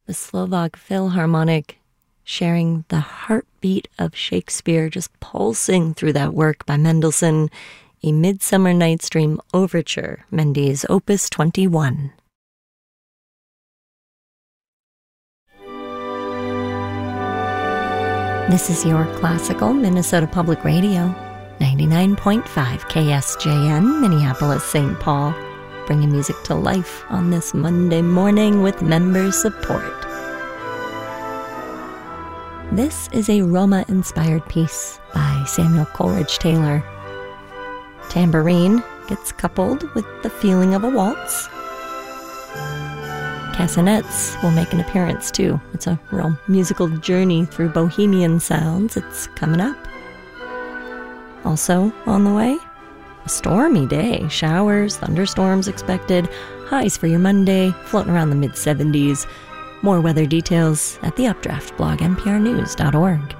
the Slovak Philharmonic, sharing the heartbeat of Shakespeare, just pulsing through that work by Mendelssohn, A Midsummer Night's Dream Overture, Mendes Opus 21. This is your classical Minnesota Public Radio, 99.5 KSJN, Minneapolis, St. Paul, bringing music to life on this Monday morning with member support. This is a Roma-inspired piece by Samuel Coleridge Taylor. Tambourine gets coupled with the feeling of a waltz. Castanets will make an appearance too. It's a real musical journey through bohemian sounds. It's coming up. Also on the way, a stormy day. Showers, thunderstorms expected. Highs for your Monday, floating around the mid-70s. More weather details at the Updraft blog, nprnews.org.